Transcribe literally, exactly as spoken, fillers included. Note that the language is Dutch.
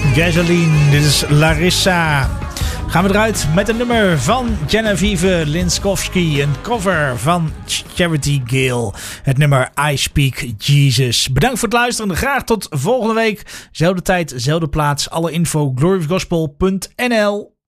Gasoline, dit is Larissa. Gaan we eruit met een nummer van Genevieve Linskowski. Een cover van Charity Gale. Het nummer I Speak Jesus. Bedankt voor het luisteren. Graag tot volgende week. Zelfde tijd, zelfde plaats. Alle info gloriousgospel punt n l.